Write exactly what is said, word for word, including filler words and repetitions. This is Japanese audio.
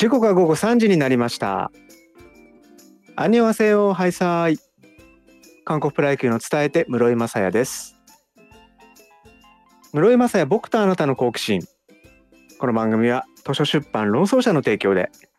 時刻は午後さんじになりました。アンニョンハセヨ、ハイサイ。韓国プロ野球の伝えて室井雅也です。室井雅也僕とあなたの好奇心。この番組は図書出版論争者の提供で